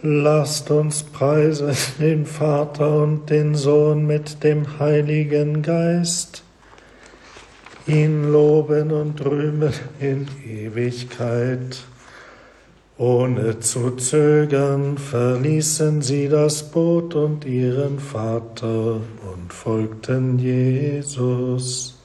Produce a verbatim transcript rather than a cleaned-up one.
Lasst uns preisen den Vater und den Sohn mit dem Heiligen Geist, ihn loben und rühmen in Ewigkeit. Ohne zu zögern verließen sie das Boot und ihren Vater und folgten Jesus.